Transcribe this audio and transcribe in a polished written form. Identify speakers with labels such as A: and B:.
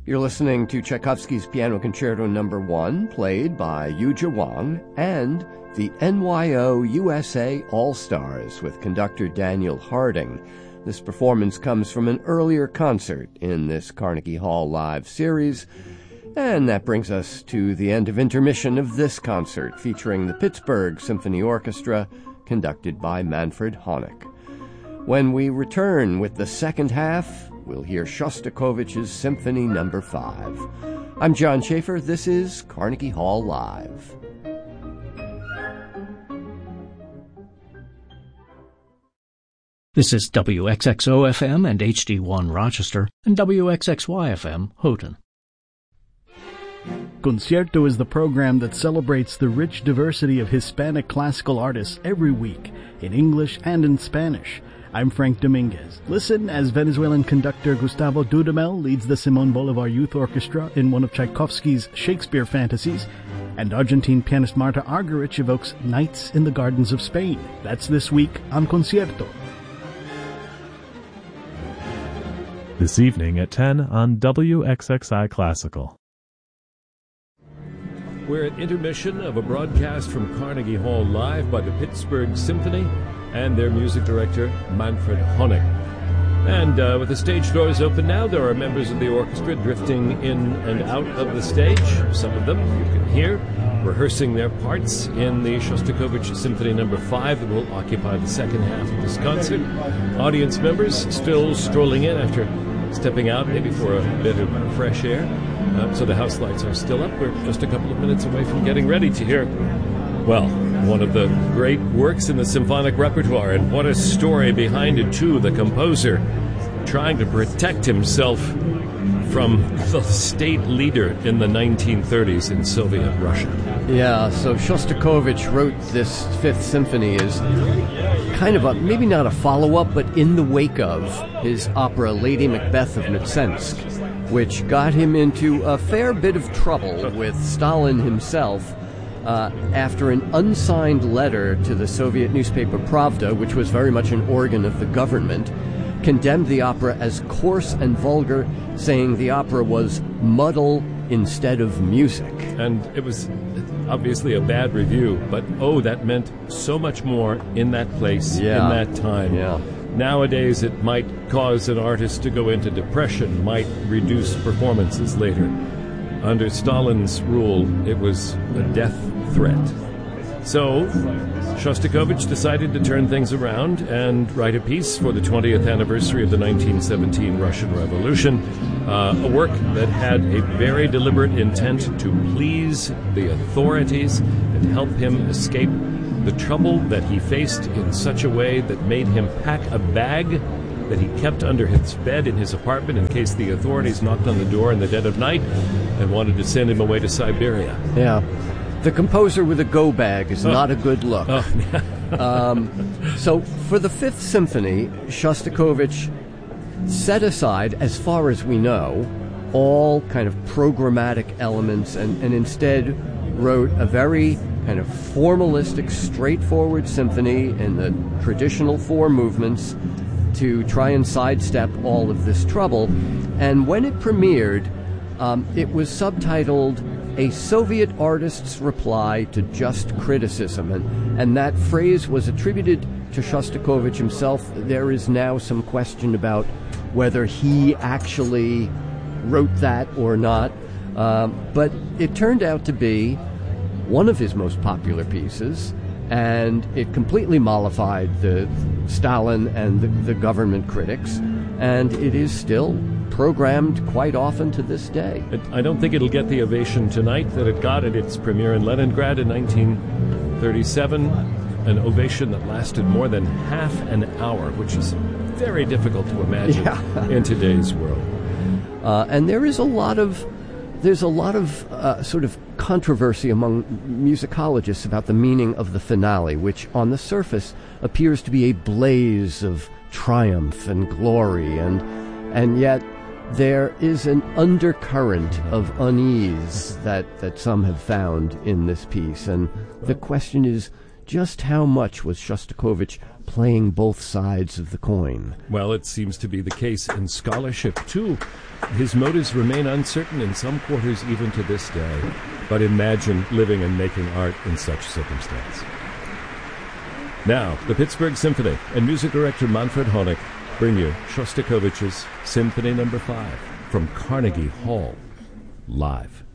A: You're listening to Tchaikovsky's Piano Concerto No. 1, played by Yuja Wang, and the NYO USA All-Stars with conductor Daniel Harding. This performance comes from an earlier concert in this Carnegie Hall Live series, and that brings us to the end of intermission of this concert, featuring the Pittsburgh Symphony Orchestra, conducted by Manfred Honeck. When we return with the second half, we'll hear Shostakovich's Symphony No. 5. I'm John Schaefer. This is Carnegie Hall Live.
B: This is WXXO-FM and HD1 Rochester and WXXY-FM Houghton.
C: Concierto is the program that celebrates the rich diversity of Hispanic classical artists every week, in English and in Spanish. I'm Frank Dominguez. Listen as Venezuelan conductor Gustavo Dudamel leads the Simón Bolívar Youth Orchestra in one of Tchaikovsky's Shakespeare fantasies, and Argentine pianist Marta Argerich evokes Nights in the Gardens of Spain. That's this week on Concierto.
D: This evening at 10 on WXXI Classical.
E: We're at intermission of a broadcast from Carnegie Hall Live by the Pittsburgh Symphony and their music director, Manfred Honeck. And with the stage doors open now, there are members of the orchestra drifting in and out of the stage. Some of them you can hear rehearsing their parts in the Shostakovich Symphony No. 5 that will occupy the second half of this concert. Audience members still strolling in after stepping out maybe for a bit of fresh air. So the house lights are still up. We're just a couple of minutes away from getting ready to hear, well, one of the great works in the symphonic repertoire. And what a story behind it, too. The composer trying to protect himself from the state leader in the 1930s in Soviet Russia.
A: Yeah, so Shostakovich wrote this Fifth Symphony as kind of maybe not a follow-up, but in the wake of his opera Lady Macbeth of Mtsensk, which got him into a fair bit of trouble with Stalin himself after an unsigned letter to the Soviet newspaper Pravda, which was very much an organ of the government, condemned the opera as coarse and vulgar, saying the opera was muddle instead of music.
E: And it was obviously a bad review, but that meant so much more in that place, in that time.
A: Yeah.
E: Nowadays, it might cause an artist to go into depression, might reduce performances later. Under Stalin's rule, it was a death threat. So, Shostakovich decided to turn things around and write a piece for the 20th anniversary of the 1917 Russian Revolution, a work that had a very deliberate intent to please the authorities and help him escape the trouble that he faced in such a way that made him pack a bag that he kept under his bed in his apartment in case the authorities knocked on the door in the dead of night and wanted to send him away to Siberia.
A: Yeah. The composer with a go bag is not a good look. So for the Fifth Symphony, Shostakovich set aside, as far as we know, all kind of programmatic elements and instead wrote a very kind of formalistic, straightforward symphony in the traditional four movements to try and sidestep all of this trouble. And when it premiered, it was subtitled A Soviet Artist's Reply to Just Criticism. And that phrase was attributed to Shostakovich himself. There is now some question about whether he actually wrote that or not. But it turned out to be one of his most popular pieces, and it completely mollified the Stalin and the government critics, and it is still programmed quite often to this day.
E: I don't think it'll get the ovation tonight that it got at its premiere in Leningrad in 1937, an ovation that lasted more than half an hour, which is very difficult to imagine in today's world.
A: And there's a lot of sort of controversy among musicologists about the meaning of the finale, which on the surface appears to be a blaze of triumph and glory, and yet there is an undercurrent of unease that some have found in this piece. And the question is, just how much was Shostakovich playing both sides of the coin.
E: Well, it seems to be the case in scholarship, too. His motives remain uncertain in some quarters even to this day. But imagine living and making art in such circumstance. Now, the Pittsburgh Symphony and music director Manfred Honeck bring you Shostakovich's Symphony No. 5 from Carnegie Hall, live.